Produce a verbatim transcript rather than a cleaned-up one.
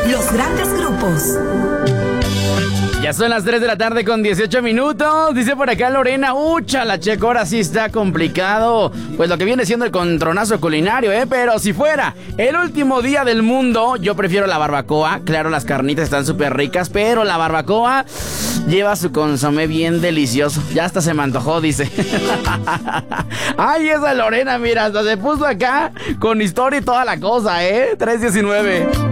los grandes grupos. Ya son las tres de la tarde con dieciocho minutos. Dice por acá Lorena, ucha, la Checo, ahora sí está complicado. Pues lo que viene siendo el contronazo culinario, ¿eh? Pero si fuera el último día del mundo, yo prefiero la barbacoa. Claro, las carnitas están súper ricas, pero la barbacoa lleva su consomé bien delicioso. Ya hasta se me antojó, dice. Ay, esa Lorena, mira, hasta se puso acá con historia y toda la cosa, ¿eh? tres diecinueve.